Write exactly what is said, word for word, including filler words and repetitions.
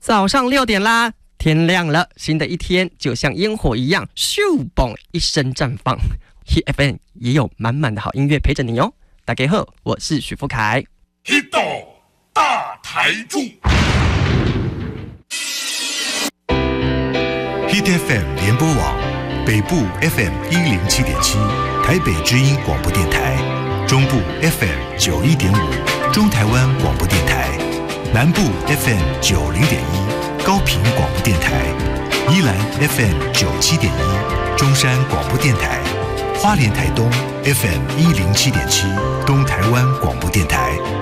早上六点啦，天亮了，新的一天就像烟火一样，咻嘣一声绽放。Hit F M 也有满满的好音乐陪着你哦。大家好，我是许富凯。 Hit 大台柱 Hit F M 联播网北部 F M 一零七点七，台北之音广播电台，中部 F M 九一点五，中台湾广播电台，南部 F M 九零点一，高屏广播电台，宜兰 F M 九七点一，中山广播电台，花莲台东 F M 一零七点七，东台湾广播电台。